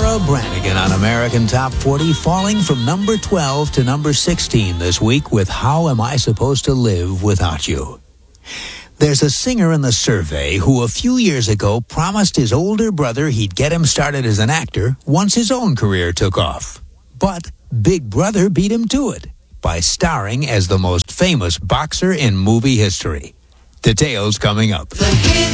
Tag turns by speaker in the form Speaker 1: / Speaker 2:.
Speaker 1: Laura Branigan on American Top 40, falling from number 12 to number 16 this week with How Am I Supposed to Live Without You? There's a singer in the survey who a few years ago promised his older brother he'd get him started as an actor once his own career took off. But Big Brother beat him to it by starring as the most famous boxer in movie history. Details coming up.